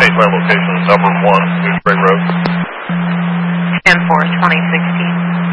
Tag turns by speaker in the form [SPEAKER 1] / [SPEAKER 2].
[SPEAKER 1] my location is number 1, Gooseberry Road.
[SPEAKER 2] 10-4, 2016.